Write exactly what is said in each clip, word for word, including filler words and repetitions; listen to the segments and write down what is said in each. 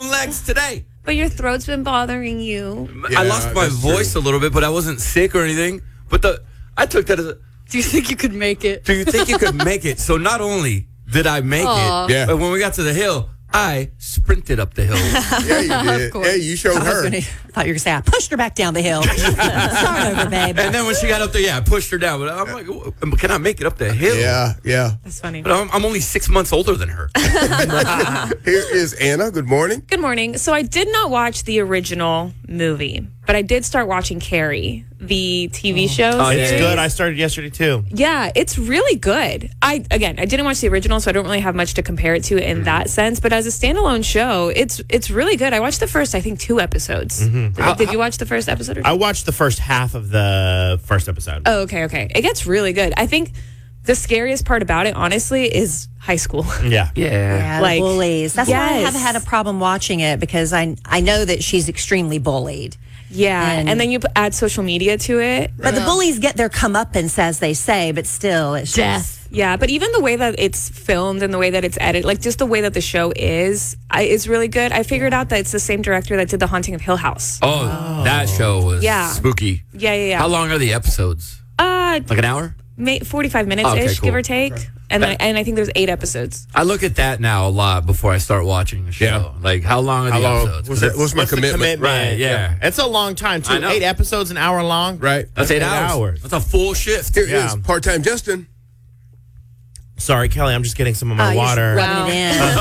on legs today. But your throat's been bothering you. Yeah, I lost my voice true. a little bit, but I wasn't sick or anything. But the I took that as a... Do you think you could make it? Do you think you could make it? So not only did I make Aww. it, yeah. but when we got to the hill, I sprinted up the hill. Yeah, you did. Hey, you showed I her. Gonna, I thought you were going to say, I pushed her back down the hill. Start over, babe. And then when she got up there, yeah, I pushed her down. But I'm like, can I make it up the hill? Yeah, yeah. That's funny. But I'm, I'm only six months older than her. Here is Anna. Good morning. Good morning. So I did not watch the original movie, but I did start watching Carrie, the T V show. Oh, It's yeah. good. I started yesterday too. Yeah, it's really good. I again, I didn't watch the original, so I don't really have much to compare it to in that sense. But as a standalone show, it's it's really good. I watched the first, I think, two episodes. Did, did you watch the first episode? Or I watched the first half of the first episode. Oh, okay, okay. It gets really good. I think the scariest part about it, honestly, is high school. Yeah. Yeah. Yeah, Like, the bullies. That's why I yes. have had a problem watching it because I I know that she's extremely bullied. Yeah, and, And- then you p- add social media to it. But the bullies get their comeuppance, as they say, but still, it's Death. Yeah, but even the way that it's filmed and the way that it's edited, like just the way that the show is, I, is really good. I figured out that it's the same director that did The Haunting of Hill House. Oh, that show was Yeah. spooky. Yeah, yeah, yeah. How long are the episodes? Uh, Like an hour? ma- forty-five minutes ish, Oh, okay, give cool. or take. And I, and I think there's eight episodes. I look at that now a lot before I start watching the show. Yeah. Like, how long are How the long? episodes? What's, that, what's my What's the commitment? commitment? Right, yeah. It's a long time too. I know. Eight episodes, an hour long. Right. That's eight, hours. That's a full shift. Here Yeah. is part-time Justin. Sorry, Kelly. I'm just getting some of my Oh, you're water. rubbing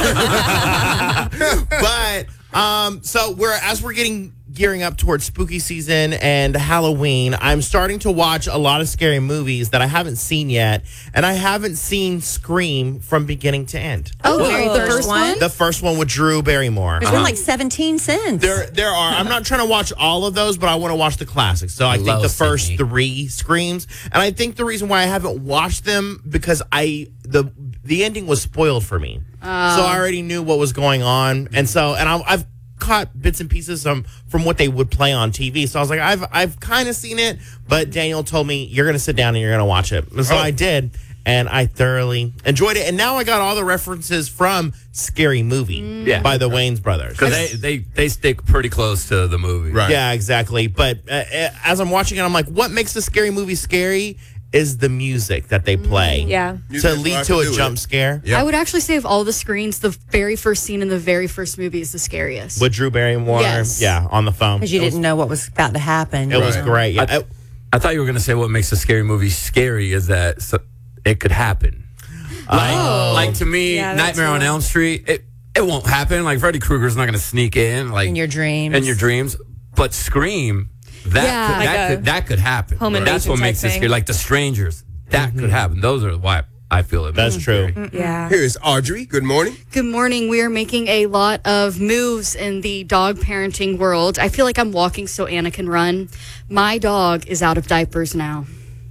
it in. But um, so we're as we're getting gearing up towards spooky season and Halloween, I'm starting to watch a lot of scary movies that I haven't seen yet, and I haven't seen Scream from beginning to end. Oh, Whoa. the first one? The first one with Drew Barrymore. There's been like seventeen cents. There, there are. I'm not trying to watch all of those, but I want to watch the classics. So I, think love the first Sydney. three Screams, and I think the reason why I haven't watched them because I the the ending was spoiled for me, so I already knew what was going on, and so and I, I've caught bits and pieces from from what they would play on T V. So I was like, I've I've kind of seen it, but Daniel told me you're gonna sit down and you're gonna watch it, and so Oh. I did. And I thoroughly enjoyed it. And now I got all the references from Scary Movie Yeah. by the Wayans brothers. Because they, they, they stick pretty close to the movie. Right. Yeah, exactly. But uh, uh, as I'm watching it, I'm like, what makes a scary movie scary is the music that they play. Yeah. To Music's what I lead can to a do with jump it. scare. Yeah. I would actually say of all the screens, the very first scene in the very first movie is the scariest. With Drew Barrymore. Yes. Yeah, on the phone. Because you It was- didn't know what was about to happen. It was Right. great. Yeah. I, Uh, I thought you were going to say what makes a scary movie scary is that so, it could happen. Like, Oh. like to me, Yeah, that's Nightmare on right. Elm Street, it, it won't happen. Like Freddy Krueger's not going to sneak in. Like In your dreams. In your dreams. But Scream, that, Yeah. could, Like that, a could, that could happen. home That's invasion what type makes it thing. scary. Like The Strangers, that could happen. Those are why I feel it. That's true. Yeah. Here is Audrey. Good morning. Good morning. We are making a lot of moves in the dog parenting world. I feel like I'm walking so Anna can run. My dog is out of diapers now.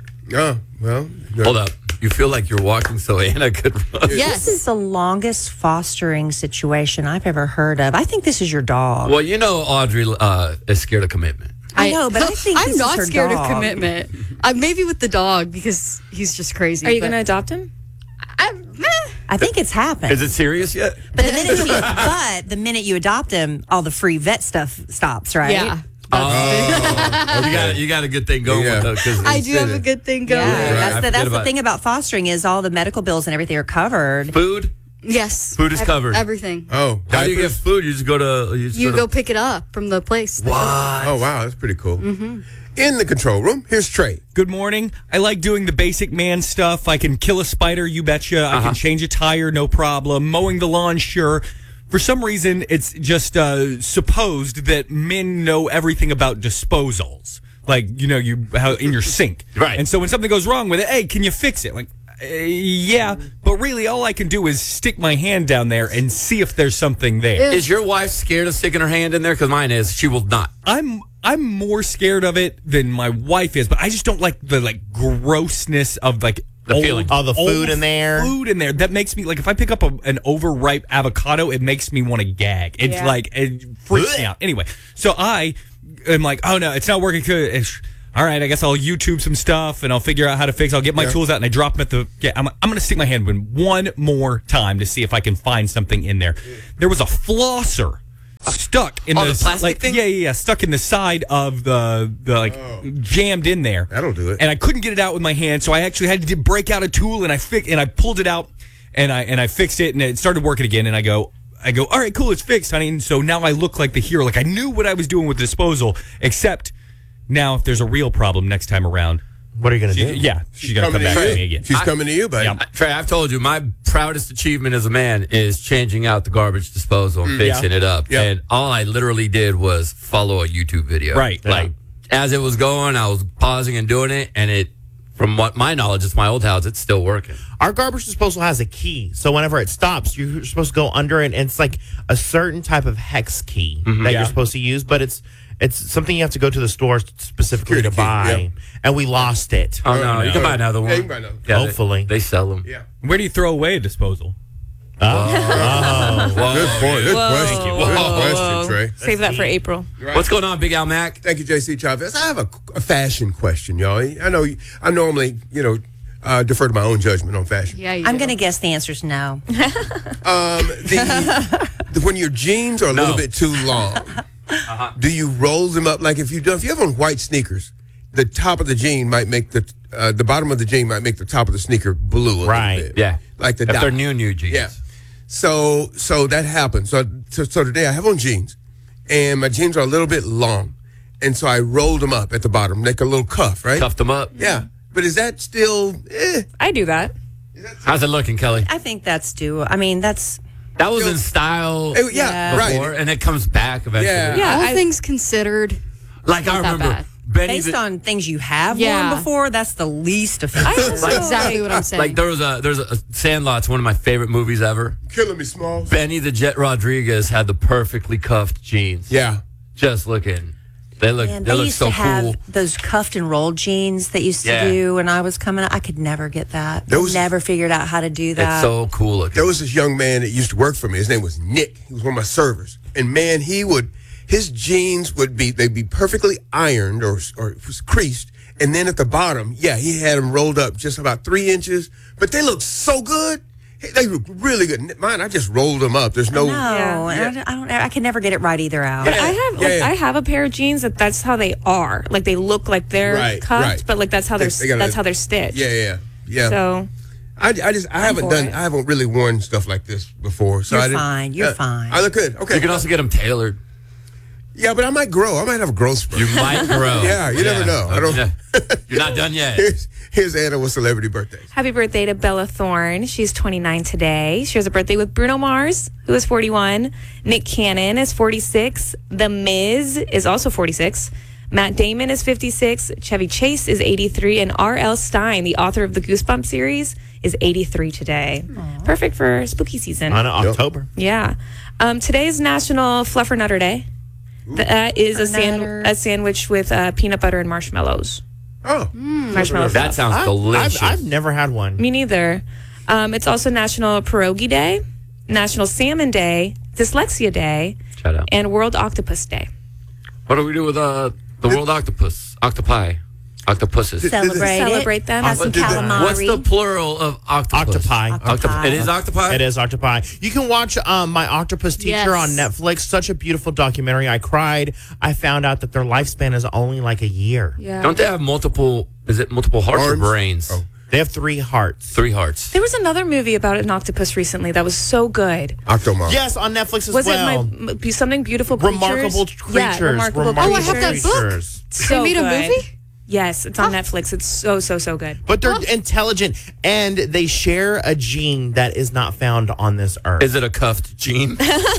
Oh, well. good. Hold up. You feel like you're walking so Anna could run. Yes. This is the longest fostering situation I've ever heard of. I think this is your dog. Well, you know Audrey uh, is scared of commitment. I know, but I think I'm this is not her scared dog. of commitment. Uh, maybe with the dog because he's just crazy. Are you but going to adopt him? I, meh. I think it's happened. Is it serious yet? But the minute you, but the minute you adopt him, all the free vet stuff stops, right? Yeah. Oh, you got you got a good thing going Yeah. with that. I do have a good thing going. Yeah, Right. I that's the forget that's the about- thing about fostering is all the medical bills and everything are covered. Food. Yes. Food is Ev- covered. Everything. Oh, How do you get diapers? food? You just go to. You, just You go, go to, pick it up from the place. What? Oh, wow. That's pretty cool. In the control room, here's Trey. Good morning. I like doing the basic man stuff. I can kill a spider, you betcha. I can change a tire, no problem. Mowing the lawn, sure. For some reason, it's just uh, supposed that men know everything about disposals. Like, you know, you how in your sink. Right. And so when something goes wrong with it, hey, can you fix it? Like, uh, yeah. But really, all I can do is stick my hand down there and see if there's something there. Is your wife scared of sticking her hand in there? Because mine is. She will not. I'm I'm more scared of it than my wife is, but I just don't like the like grossness of like The old, feeling. All the food old in there. Food in there that makes me like if I pick up a, an overripe avocado, it makes me want to gag. It's Yeah. like it freaks me out. Anyway, so I am like, oh no, it's not working good. It's, all right, I guess I'll YouTube some stuff and I'll figure out how to fix. I'll get my Yeah. tools out and I drop them at the. Yeah, I'm I'm gonna stick my hand in one more time to see if I can find something in there. There was a flosser stuck in Oh, the, the plastic like, thing? Yeah, yeah, yeah, stuck in the side of the the like jammed in there. That'll do it. And I couldn't get it out with my hand, so I actually had to break out a tool and I fi- and I pulled it out and I and I fixed it and it started working again. And I go. I go, all right, cool, it's fixed, honey. And so now I look like the hero. Like I knew what I was doing with the disposal, except now if there's a real problem next time around, What are you going to she, do? yeah, she's going to come Coming back to to me you. again. She's I- coming to you, buddy. Yeah. Trey, I've told you my proudest achievement as a man is changing out the garbage disposal and fixing it up. Yeah. And all I literally did was follow a YouTube video. Right. Like as it was going, I was pausing and doing it, and it, from what my knowledge, it's my old house. It's still working. Our garbage disposal has a key, so whenever it stops, you're supposed to go under it, and it's like a certain type of hex key that Yeah. you're supposed to use, but it's it's something you have to go to the store specifically Security to key, buy, yeah. and we lost it. Oh, no, you can buy another one. Yeah, you can buy another one. Yeah, they- Hopefully. They, sell them. Yeah. Where do you throw away a disposal? Good point. Good Whoa. question. Good Whoa. question, Trey. Save that for April. What's going on, Big Al Mac? Thank you, J C Chavez. I have a, a fashion question, y'all. I know I normally, you know, uh, defer to my own judgment on fashion. Yeah, you I'm do. going to guess the answer's no. Um, the, the when your jeans are a little No. bit too long, do you roll them up? Like if you do, if you have on white sneakers, the top of the jean might make the uh, the bottom of the jean might make the top of the sneaker blue. A Right. Little bit. Yeah. Like the If dot. they're new, new jeans. Yeah. So so that happens. So, so so today I have on jeans, and my jeans are a little bit long, and so I rolled them up at the bottom, like a little cuff, right? Cuffed them up. Yeah. But is that still? Eh. I do that. How's it looking, Kelly? I think that's due. I mean, that's That was in style Eh, yeah, before, right. and it comes back eventually. Yeah. Yeah, All I- things considered. Like I Not that remember bad. Benny based the, on things you have Yeah. worn before. That's the least I offensive. also, Exactly like, what I'm saying. like there was a there's a Sandlot's one of my favorite movies ever. Killing me, Smalls. Benny the Jet Rodriguez had the perfectly cuffed jeans. Yeah. Just looking. They look And they, they look used so to have cool. those cuffed and rolled jeans that used to Yeah. do when I was coming up. I could never get that. Those- I never figured out how to do that. It's so cool looking. There was this young man that used to work for me. His name was Nick. He was one of my servers. And man, he would, his jeans would be, they'd be perfectly ironed or, or was creased. And then at the bottom, yeah, he had them rolled up just about three inches. But they look so good. They look really good. Mine, I just rolled them up. There's no. no, Yeah. and I don't, I don't. I can never get it right either out. But I have like Yeah, yeah. I have a pair of jeans that that's how they are. Like they look like they're Right, cuffed, right. but like that's how they're They- they gotta- that's how they're stitched. Yeah, yeah, yeah. So I, I just, I haven't for done, it. I haven't really worn stuff like this before. So You're I didn't, fine, you're uh, fine. I look good. Okay. You can also get them tailored. yeah, but I might grow. I might have a growth spurt. You might grow. Yeah, you never know. I don't- Yeah. You're not done yet. Here's, here's Anna with celebrity birthdays. happy birthday to Bella Thorne. She's twenty-nine today. She has a birthday with Bruno Mars, who is forty-one. Nick Cannon is forty-six. The Miz is also forty-six. Matt Damon is fifty-six. Chevy Chase is eighty-three. And R L. Stein, the author of the Goosebumps series, is eighty-three today. Perfect for spooky season. On October. Yeah. Um, today is National Fluffernutter Day. That is a, san- Fluffernutter. a sandwich with uh, peanut butter and marshmallows. Oh, Marshmallow That fluff. sounds I've- delicious. I've, I've never had one. Me neither. Um, it's also National Pierogi Day, National Salmon Day, Dyslexia Day, Shout out. and World Octopus Day. What do we do with uh, the world octopus? Octopi. Octopuses. Celebrate, Celebrate it. them. Have some Did the- calamari. What's the plural of octopus? Octopi. Octopi. It is octopi? It is octopi. You can watch um, My Octopus Teacher Yes. on Netflix. Such a beautiful documentary. I cried. I found out that their lifespan is only like a year. Yeah. Don't they have multiple, is it multiple hearts Arms? or brains? Oh. They have three hearts. Three hearts. There was another movie about an octopus recently that was so good. Octomom. Yes, on Netflix as Was well. it my m- something beautiful creatures? Remarkable creatures. Yeah, remarkable, Remarkable Oh, I have that creatures. book. creatures. So They made a good. movie? Yes, it's on Netflix. It's so so so good. But they're intelligent, and they share a gene that is not found on this earth. Is it a cuffed gene?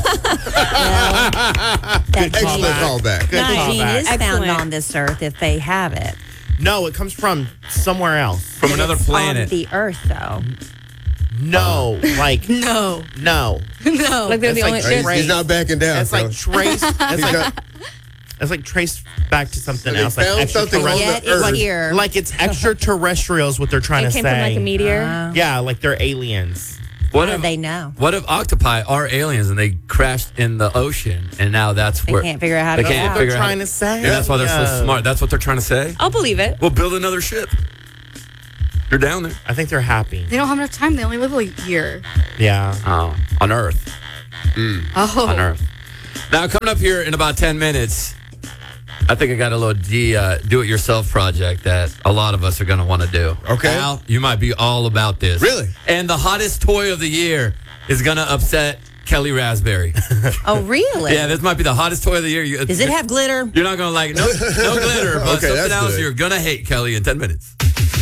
That Excellent gene, callback. Good that gene callback. is found Excellent. on this earth if they have it. No, it comes from somewhere else. From another It's planet. on the earth, though. No, like No. no. No. Like they're It's the like only. trace- they're- He's not backing down. It's like fellas. trace. It's He's like got- it's like traced back to something They else. Like found something on extraterrestrial. Get the earth. it here. Like it's extraterrestrials. What they're trying it to came say. from like a meteor. Yeah, like they're aliens. What How if do they know? What if octopi are aliens and they crashed in the ocean and now that's They where can't figure out how to they get can't out. figure They're out trying to say. And that's why they're so Yeah. smart. That's what they're trying to say. I'll believe it. We'll build another ship. You're down there. I think they're happy. They don't have enough time. They only live a year. Yeah. Oh, on Earth. Oh. On Earth. Now, coming up here in about ten minutes, I think I got a little D, uh, do-it-yourself project that a lot of us are going to want to do. Okay. Al, you might be all about this. Really? And the hottest toy of the year is going to upset Kelly Raspberry. Oh, really? Yeah, this might be the hottest toy of the year. You, Does it have glitter? You're not going to like it. No, no glitter, but Okay, something that's else good. you're going to hate, Kelly, in ten minutes.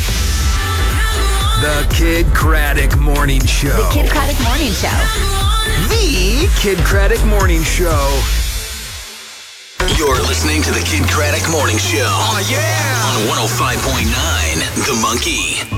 The Kid Craddock Morning Show. The Kid Craddock Morning Show. The Kid Craddock Morning Show. You're listening to the Kid Craddock Morning Show. Oh, yeah. On one oh five point nine, The Monkey.